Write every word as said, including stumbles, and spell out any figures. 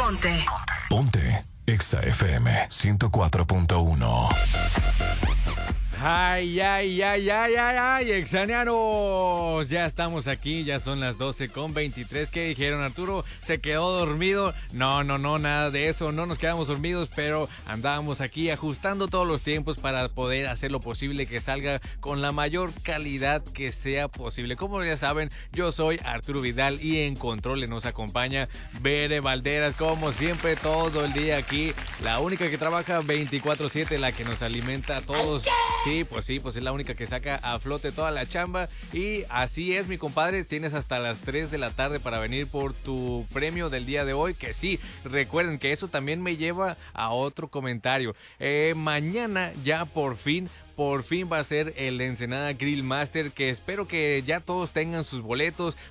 Ponte. Ponte. Exa F M ciento cuatro punto uno. Ay, ay, ay, ay, ay, ay, exanianos. Ya estamos aquí, ya son las doce con veintitrés. ¿Qué dijeron? Arturo se quedó dormido. No, no, no, nada de eso. No nos quedamos dormidos, pero andábamos aquí ajustando todos los tiempos para poder hacer lo posible que salga con la mayor calidad que sea posible. Como ya saben, yo soy Arturo Vidal y en control nos acompaña Bere Valderas, como siempre, todo el día aquí. La única que trabaja veinticuatro siete, la que nos alimenta a todos. Sí, pues sí, pues es la única que saca a flote toda la chamba. Y así es, mi compadre, tienes hasta las tres de la tarde para venir por tu premio del día de hoy. Que sí, recuerden que eso también me lleva a otro comentario. Eh, mañana ya por fin... Por fin va a ser el Ensenada Grill Master, que espero que ya todos tengan sus boletos